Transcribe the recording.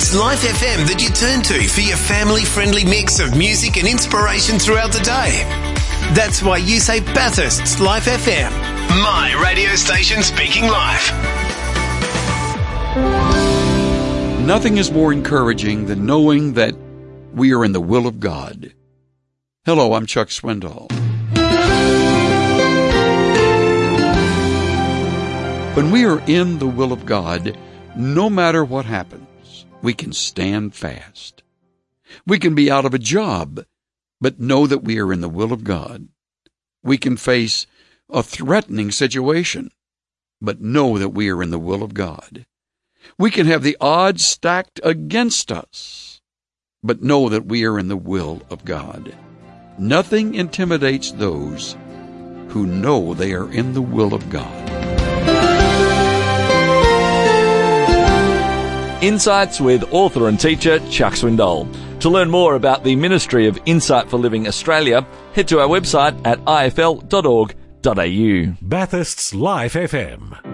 It's Life FM that you turn to for your family-friendly mix of music and inspiration throughout the day. That's why you say Bathurst's Life FM. My radio station speaking life. Nothing is more encouraging than knowing that we are in the will of God. Hello, I'm Chuck Swindoll. When we are in the will of God, no matter what happens, we can stand fast. We can be out of a job, but know that we are in the will of God. We can face a threatening situation, but know that we are in the will of God. We can have the odds stacked against us, but know that we are in the will of God. Nothing intimidates those who know they are in the will of God. Insights with author and teacher Chuck Swindoll. To learn more about the Ministry of Insight for Living Australia, head to our website at ifl.org.au. Bathurst's Life FM.